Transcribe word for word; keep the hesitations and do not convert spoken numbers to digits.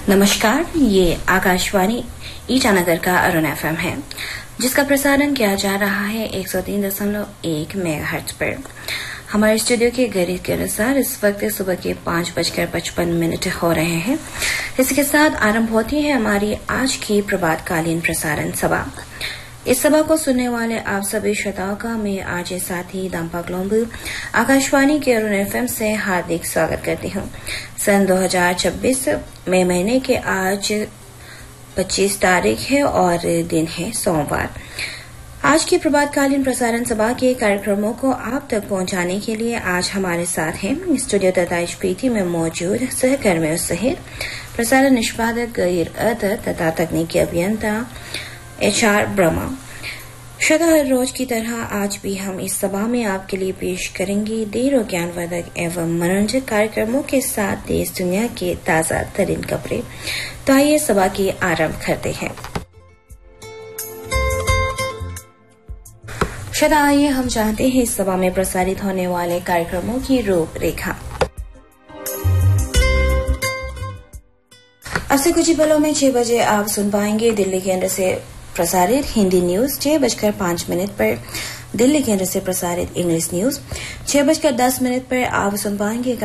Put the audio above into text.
नमस्कार, ये आकाशवाणी ईटानगर का अरुण एफएम है, जिसका प्रसारण किया जा रहा है एक सौ तीन दशमलव एक मेगाहर्ट्ज पर। हमारे स्टूडियो के घड़ी के अनुसार इस वक्त सुबह के पांच बजकर पचपन मिनट हो रहे हैं। इसके साथ आरंभ होती है हमारी आज की प्रभातकालीन प्रसारण सभा। इस सभा को सुनने वाले आप सभी श्रोताओं का मैं आज साथी दाम्पा क्लोम्बू आकाशवाणी के अरुण एफएम से हार्दिक स्वागत करती हूँ। सन दो हज़ार छब्बीस मई महीने के आज पच्चीस तारीख है और दिन है सोमवार। आज की प्रभातकालीन प्रसारण सभा के कार्यक्रमों को आप तक पहुंचाने के लिए आज हमारे साथ हैं स्टूडियो तथा एचपीटी में मौजूद सहकर्मियों सहित प्रसारण निष्पादक गैर अदर तथा तकनीकी अभियंता एच आर ब्रह्मा। श्रोता, हर रोज की तरह आज भी हम इस सभा में आपके लिए पेश करेंगे देर और ज्ञानवर्धक एवं मनोरंजक कार्यक्रमों के साथ देश दुनिया के ताजा तरीन खबरें। तो आइए सभा की आरंभ करते हैं। श्रोता, आइए हम जानते हैं इस सभा में प्रसारित होने वाले कार्यक्रमों की रूपरेखा। अब से कुछ ही पलों में छह बजे आप सुन पाएंगे दिल्ली केंद्र से प्रसारित हिंदी न्यूज। छह बजकर पांच मिनट पर दिल्ली केंद्र से प्रसारित इंग्लिश न्यूज। छह बजकर दस मिनट पर आप सुन पाएंगे